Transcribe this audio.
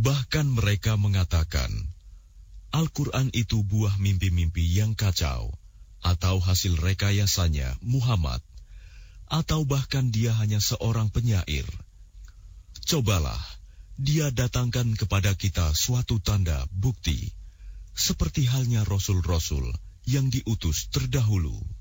Bahkan mereka mengatakan, Al-Quran itu buah mimpi-mimpi yang kacau, atau hasil rekayasanya Muhammad, atau bahkan dia hanya seorang penyair. Cobalah, dia datangkan kepada kita suatu tanda, bukti, seperti halnya rasul-rasul yang diutus terdahulu.